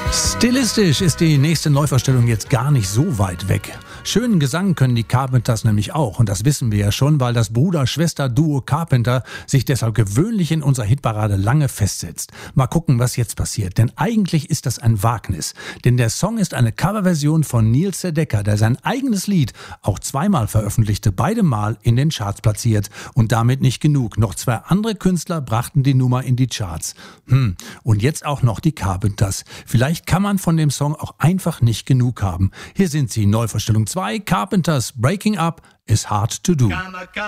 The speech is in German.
Stilistisch ist die nächste Neuvorstellung jetzt gar nicht so weit weg. Schönen Gesang können die Carpenters nämlich auch. Und das wissen wir ja schon, weil das Bruder-Schwester-Duo Carpenter sich deshalb gewöhnlich in unserer Hitparade lange festsetzt. Mal gucken, was jetzt passiert. Denn eigentlich ist das ein Wagnis. Denn der Song ist eine Coverversion von Neil Sedaka, der sein eigenes Lied auch zweimal veröffentlichte, beide Mal in den Charts platziert. Und damit nicht genug. Noch zwei andere Künstler brachten die Nummer in die Charts. Und jetzt auch noch die Carpenters. Vielleicht kann man von dem Song auch einfach nicht genug haben. Hier sind sie, Neuvorstellung 2, Carpenters, Breaking Up is Hard to Do.